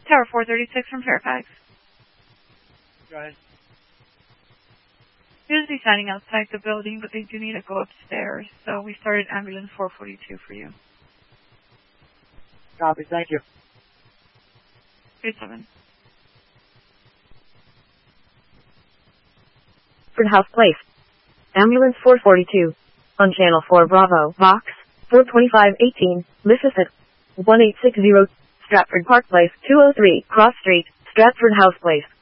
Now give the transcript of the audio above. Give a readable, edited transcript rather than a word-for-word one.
Tower 436 from Fairfax. Go ahead. Here's the signing outside the building, but they do need to go upstairs, so we started ambulance 442 for you. Copy, thank you. 37. House Place. Ambulance 442. On Channel 4 Bravo, Box 42518, Mississippi 1860, Stratford Park Place, 203, Cross Street, Stratford House Place.